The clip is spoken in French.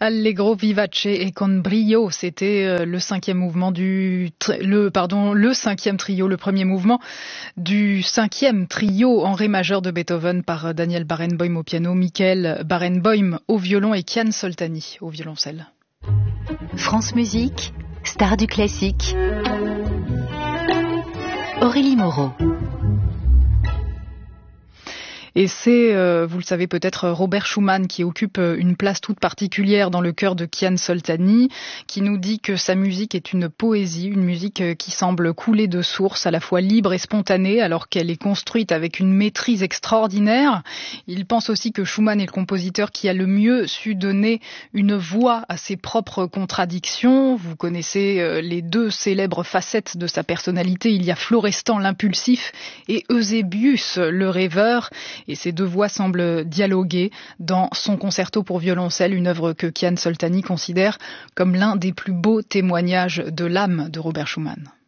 Allegro vivace et con brio, c'était le cinquième trio, le premier mouvement du cinquième trio en ré majeur de Beethoven par Daniel Barenboim au piano, Michael Barenboim au violon et Kian Soltani au violoncelle. France Musique, star du classique. Aurélie Moreau. Et c'est, vous le savez peut-être, Robert Schumann qui occupe une place toute particulière dans le cœur de Kian Soltani, qui nous dit que sa musique est une poésie, une musique qui semble couler de source, à la fois libre et spontanée, alors qu'elle est construite avec une maîtrise extraordinaire. Il pense aussi que Schumann est le compositeur qui a le mieux su donner une voix à ses propres contradictions. Vous connaissez les deux célèbres facettes de sa personnalité. Il y a Florestan, l'impulsif, et Eusébius, le rêveur. Et ces deux voix semblent dialoguer dans son concerto pour violoncelle, une œuvre que Kian Soltani considère comme l'un des plus beaux témoignages de l'âme de Robert Schumann.